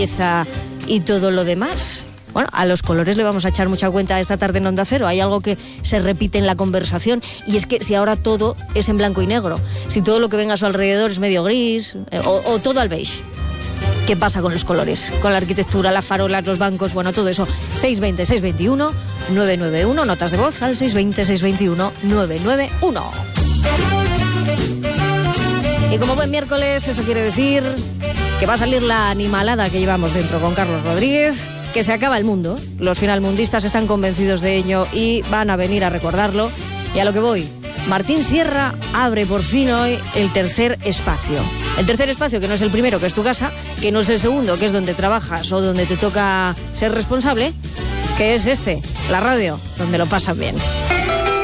belleza y todo lo demás. Bueno, a los colores le vamos a echar mucha cuenta esta tarde en Onda Cero. Hay algo que se repite en la conversación, y es que si ahora todo es en blanco y negro, si todo lo que venga a su alrededor es medio gris o todo al beige, ¿qué pasa con los colores? Con la arquitectura, las farolas, los bancos, bueno, todo eso. 620-621-991, notas de voz al 620-621-991. Y como buen miércoles, eso quiere decir que va a salir la animalada que llevamos dentro con Carlos Rodríguez, que se acaba el mundo. Los finalmundistas están convencidos de ello y van a venir a recordarlo. Y a lo que voy, Martín Sierra abre por fin hoy el tercer espacio. El tercer espacio, que no es el primero, que es tu casa, que no es el segundo, que es donde trabajas o donde te toca ser responsable, que es este, la radio, donde lo pasan bien.